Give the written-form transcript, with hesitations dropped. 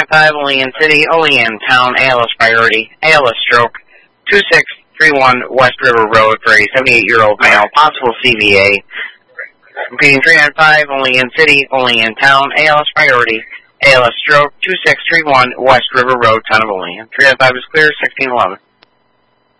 395, only in city, only in town, ALS priority, ALS stroke, 2631 West River Road for a 78-year-old male, possible CVA. Repeating 395, only in city, only in town, ALS priority, ALS stroke, 2631 West River Road, Town of Olean. 395 is clear, 1611.